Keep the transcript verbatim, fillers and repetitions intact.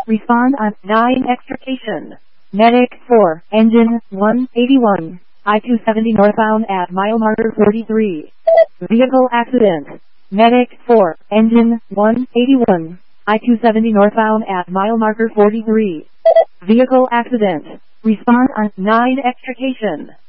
Respond on nine extrication. Medic four, engine one eighty-one, I two seventy northbound at mile marker forty-three. Vehicle accident. Medic four, engine one eighty-one, I two seventy northbound at mile marker forty-three. Vehicle accident. Respond on nine extrication.